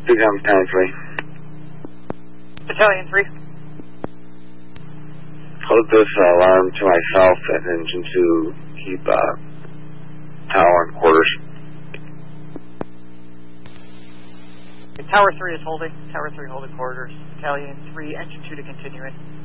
becomes 10-3. Battalion 3. Hold this alarm to myself and engine 2 keep tower in quarters. Tower 3 is holding. Tower 3 holding quarters. Battalion 3, engine 2 to continue in.